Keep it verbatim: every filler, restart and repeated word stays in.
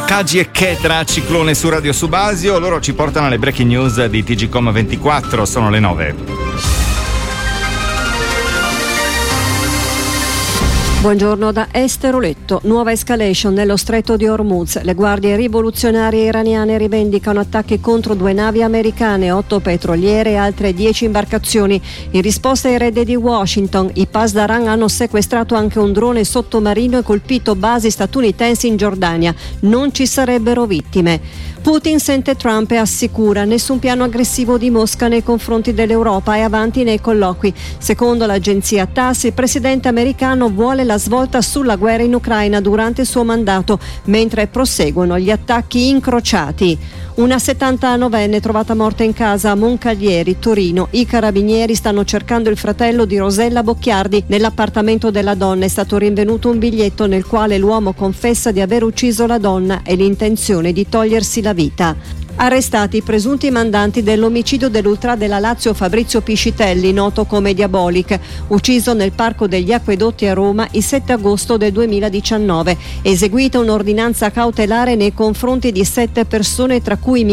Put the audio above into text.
Takagi e Ketra, ciclone su Radio Subasio. Loro ci portano alle breaking news di T G Com ventiquattro. Sono le nove. Buongiorno da Esther Oletto. Nuova escalation nello stretto di Hormuz. Le guardie rivoluzionarie iraniane rivendicano attacchi contro due navi americane, otto petroliere e altre dieci imbarcazioni. In risposta ai raid di Washington, i Pasdaran hanno sequestrato anche un drone sottomarino e colpito basi statunitensi in Giordania. Non ci sarebbero vittime. Putin sente Trump e assicura: nessun piano aggressivo di Mosca nei confronti dell'Europa, è avanti nei colloqui. Secondo l'agenzia T A S S, il presidente americano vuole la svolta sulla guerra in Ucraina durante il suo mandato, mentre proseguono gli attacchi incrociati. Una settantanovenne trovata morta in casa a Moncaglieri, Torino. I carabinieri stanno cercando il fratello di Rosella Bocchiardi. Nell'appartamento della donna è stato rinvenuto un biglietto nel quale l'uomo confessa di aver ucciso la donna e l'intenzione di togliersi la vita. Arrestati i presunti mandanti dell'omicidio dell'ultra della Lazio Fabrizio Piscitelli, noto come Diabolic, ucciso nel Parco degli Acquedotti a Roma il sette agosto del duemiladiciannove. Eseguita un'ordinanza cautelare nei confronti di sette persone, tra cui